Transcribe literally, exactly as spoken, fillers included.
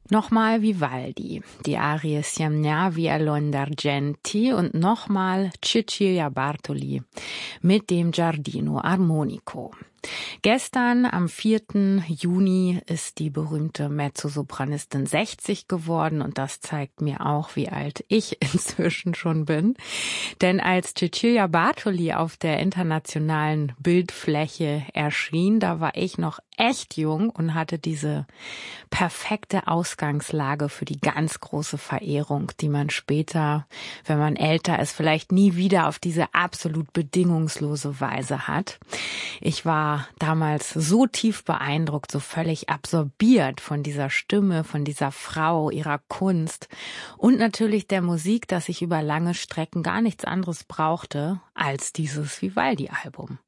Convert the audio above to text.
Nochmal Vivaldi, die Arie Sognavi all'on d'argenti und nochmal Cecilia Bartoli mit dem Giardino Armonico. Gestern, am vierten Juni, ist die berühmte Mezzosopranistin sechzig geworden und das zeigt mir auch, wie alt ich inzwischen schon bin. Denn als Cecilia Bartoli auf der internationalen Bildfläche erschien, da war ich noch echt jung und hatte diese perfekte Ausgangslage für die ganz große Verehrung, die man später, wenn man älter ist, vielleicht nie wieder auf diese absolut bedingungslose Weise hat. Ich war damals so tief beeindruckt, so völlig absorbiert von dieser Stimme, von dieser Frau, ihrer Kunst und natürlich der Musik, dass ich über lange Strecken gar nichts anderes brauchte als dieses Vivaldi-Album.